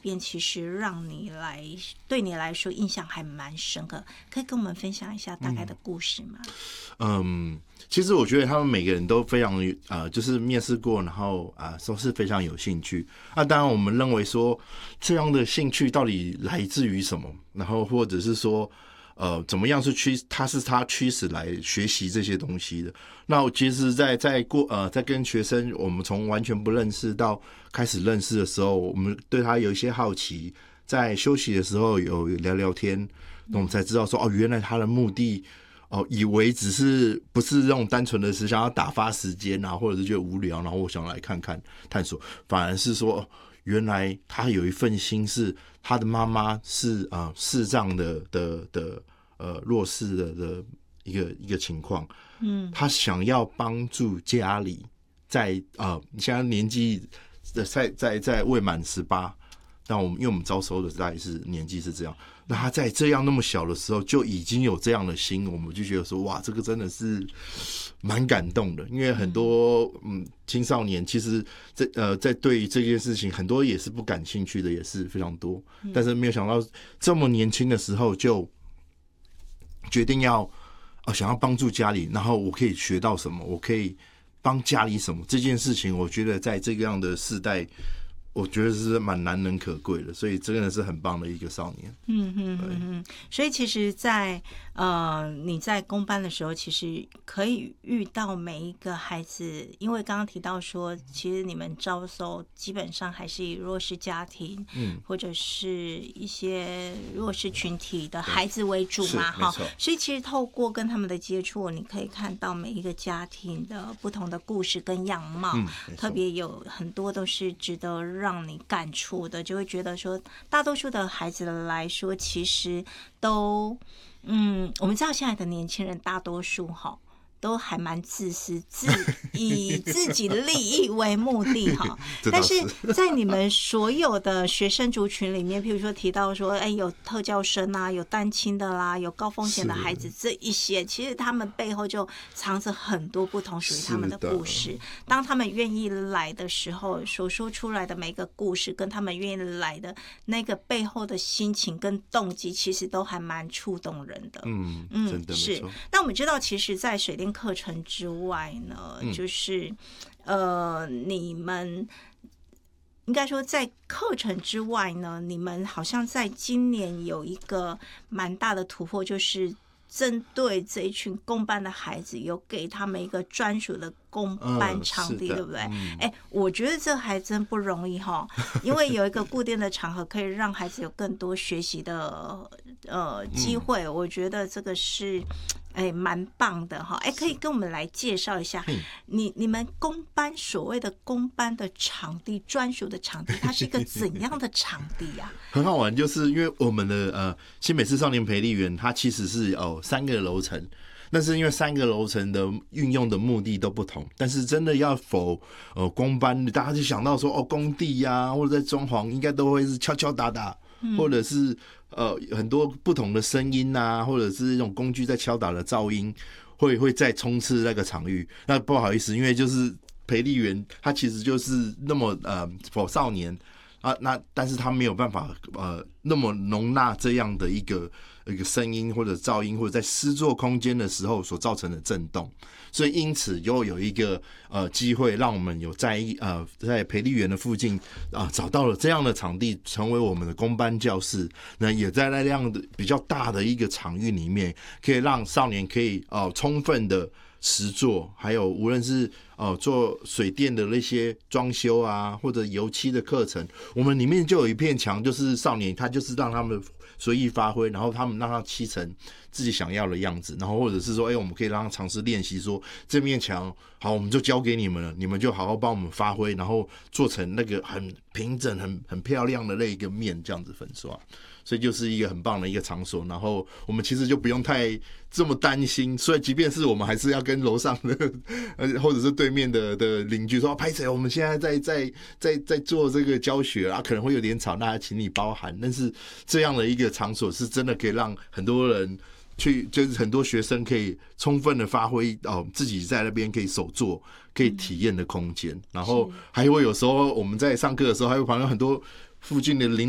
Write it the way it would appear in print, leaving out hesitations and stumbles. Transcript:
变，其实让对你来说印象还蛮深刻，可以跟我们分享一下大概的故事吗？ 其实我觉得他们每个人都非常就是面试过，然后都是非常有兴趣。当然我们认为说这样的兴趣到底来自于什么，然后或者是说怎么样是他驱使来学习这些东西的。那其实在跟学生，我们从完全不认识到开始认识的时候，我们对他有一些好奇，在休息的时候有聊聊天，那我们才知道说原来他的目的以为不是那种单纯的是想要打发时间或者是觉得无聊，然后我想来看看探索，反而是说原来他有一份心是他的妈妈是视障的弱势的一个情况，他想要帮助家里在现在年纪在未满18，但因为我们招收的大概是年纪是这样。那他在这样那么小的时候就已经有这样的心，我们就觉得说哇，这个真的是蛮感动的。因为很多青少年其实在对于这件事情很多也是不感兴趣的，也是非常多。但是没有想到这么年轻的时候就决定想要帮助家里，然后我可以学到什么，我可以帮家里什么，这件事情我觉得在这样的世代我觉得是蛮难能可贵的，所以真的是很棒的一个少年。 所以其实你在公班的时候，其实可以遇到每一个孩子，因为刚刚提到说，其实你们招收基本上还是以弱势家庭，或者是一些弱势群体的孩子为主嘛，哈。所以其实透过跟他们的接触，你可以看到每一个家庭的不同的故事跟样貌，特别有很多都是值得让你感触的，就会觉得说，大多数的孩子来说，其实都，我们知道现在的年轻人大多数都还蛮自私，以自己利益为目的哈。但是在你们所有的学生族群里面，譬如说提到说，有特教生啊，有单亲的啦，有高风险的孩子，这一些其实他们背后就藏着很多不同属于他们的故事。当他们愿意来的时候，所说出来的每个故事，跟他们愿意来的那个背后的心情跟动机，其实都还蛮触动人的。 真的是。那我们知道，其实，在水电课程之外呢，就是你们应该说在课程之外呢，你们好像在今年有一个蛮大的突破，就是针对这一群公班的孩子，有给他们一个专属的公班场地，对不对？我觉得这还真不容易哈，因为有一个固定的场合，可以让孩子有更多学习的机会。我觉得这个是蛮棒的哈。可以跟我们来介绍一下你们公班所谓的公班的场地，专属的场地，它是一个怎样的场地啊？ 很好玩，就是因为我们的新北市少年培力园，它其实是3个楼层。但是因为3个楼层的运用的目的都不同，但是真的要公班，大家就想到说工地啊，或者在装潢，应该都会是敲敲打打，或者是很多不同的声音啊，或者是这种工具在敲打的噪音，会再冲刺那个场域。那不好意思，因为就是培力园，它其实就是那么for少年但是它没有办法那么容纳这样的一个声音或者噪音，或者在施作空间的时候所造成的震动，所以因此又有一个机会，让我们有在培力园的附近找到了这样的场地，成为我们的公班教室。那也在那样的比较大的一个场域里面，可以让少年可以充分的实作，还有无论是做水电的那些装修啊，或者油漆的课程，我们里面就有一片墙，就是少年他就是让他们随意发挥，然后他们让他漆成自己想要的样子，然后或者是说我们可以让他尝试练习说这面墙好，我们就交给你们了，你们就好好帮我们发挥，然后做成那个很平整很漂亮的那一个面，这样子粉刷。所以就是一个很棒的一个场所，然后我们其实就不用太这么担心，所以即便是我们还是要跟楼上的或者是对面的邻居说，拍谁我们现在在做这个教学可能会有点吵，大家请你包涵。但是这样的一个场所是真的可以让很多人就是很多学生可以充分的发挥自己在那边可以手做可以体验的空间。然后还会有时候我们在上课的时候，还会旁边很多附近的邻